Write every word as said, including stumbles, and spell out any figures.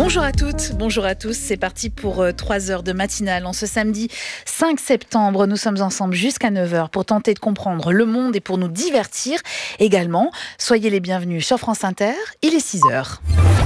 Bonjour à toutes, bonjour à tous. C'est parti pour trois heures de matinale. En ce samedi cinq septembre, nous sommes ensemble jusqu'à neuf heures pour tenter de comprendre le monde et pour nous divertir également. Soyez les bienvenus sur France Inter, il est six heures.